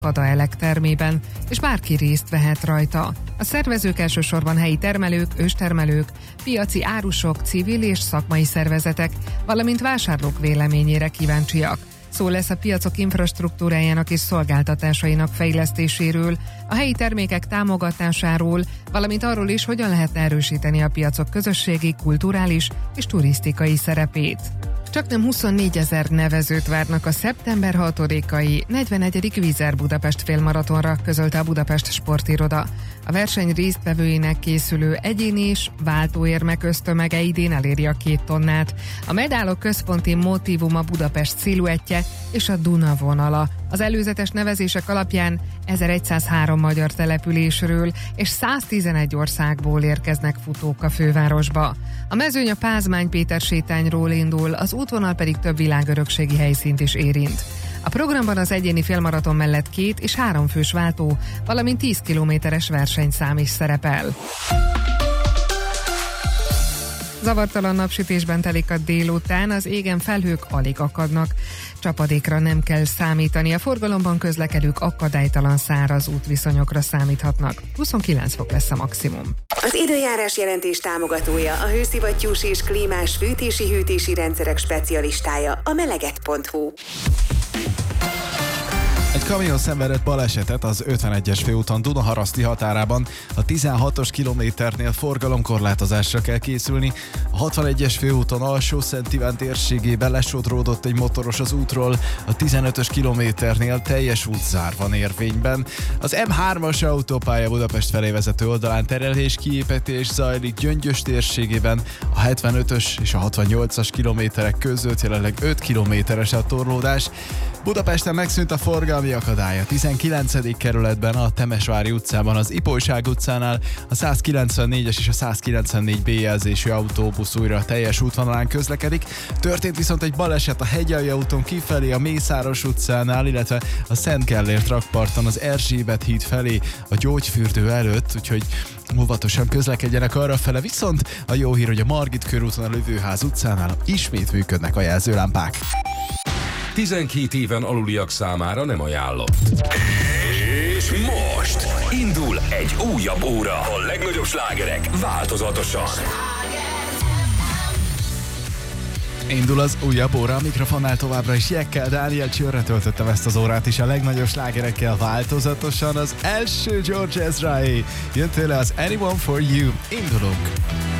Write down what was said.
Kada elektermében, és bárki részt vehet rajta. A szervezők elsősorban helyi termelők, őstermelők, piaci árusok, civil és szakmai szervezetek, valamint vásárlók véleményére kíváncsiak. Szó lesz a piacok infrastruktúrájának és szolgáltatásainak fejlesztéséről, a helyi termékek támogatásáról, valamint arról is, hogyan lehetne erősíteni a piacok közösségi, kulturális és turisztikai szerepét. Csaknem 24 000 nevezőt várnak a szeptember 6-ai 41. Vizer Budapest félmaratonra, közölte a Budapest Sportiroda. A verseny résztvevőinek készülő egyéni és váltóérmek össztömege idén eléri a 2 tonnát. A medálok központi motívuma Budapest sziluettje és a Duna vonala. Az előzetes nevezések alapján 1103 magyar településről és 111 országból érkeznek futók a fővárosba. A mezőny a Pázmány Péter sétányról indul, az útvonal pedig több világörökségi helyszínt is érint. A programban az egyéni félmaraton mellett 2 és 3 fős váltó, valamint 10 kilométeres versenyszám is szerepel. Zavartalan napsütésben telik a délután, az égen felhők alig akadnak. Csapadékra nem kell számítani, a forgalomban közlekedők akadálytalan száraz útviszonyokra számíthatnak. 29 fok lesz a maximum. Az időjárás jelentés támogatója a hőszivattyús és klímás fűtési-hűtési rendszerek specialistája, a meleget.hu. Egy kamion szenvedett balesetet az 51-es főúton Dunaharaszti határában. A 16-os kilométernél forgalomkorlátozásra kell készülni. A 61-es főúton Alsó-Szent Iván térségében lesodródott egy motoros az útról. A 15-ös kilométernél teljes útzár van érvényben. Az M3-as autópálya Budapest felé vezető oldalán terelés kiépítés zajlik Gyöngyös térségében. A 75-ös és a 68-as kilométerek között jelenleg 5 kilométeres a torlódás. Budapesten megszűnt a forgalmi akadály a 19. kerületben, a Temesvári utcában, az Ipolyság utcánál a 194-es és a 194B jelzésű autóbusz újra teljes útvonalán közlekedik. Történt viszont egy baleset a Hegyalja úton kifelé a Mészáros utcánál, illetve a Szent Gellért rakparton az Erzsébet híd felé a Gyógyfürdő előtt, úgyhogy óvatosan közlekedjenek arrafele, viszont a jó hír, hogy a Margit körúton a Lövőház utcánál ismét működnek a jelzőlámpák. 12 éven aluliak számára nem ajánlott. És most indul egy újabb óra. A legnagyobb slágerek változatosan. Indul az újabb óra, a mikrofonnál továbbra is Jekkel, Dániel Csőrre töltöttem ezt az órát is a legnagyobb slágerekkel változatosan. Az első George Ezraé jön tőle az Anyone for You. Indulunk!